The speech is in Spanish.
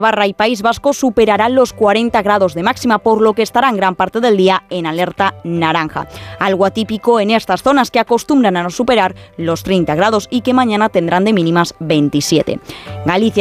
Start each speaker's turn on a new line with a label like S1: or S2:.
S1: Navarra y País Vasco superarán los 40 grados de máxima, por lo que estarán gran parte del día en alerta naranja. Algo atípico en estas zonas que acostumbran a no superar los 30 grados y que mañana tendrán de mínimas 27. Galicia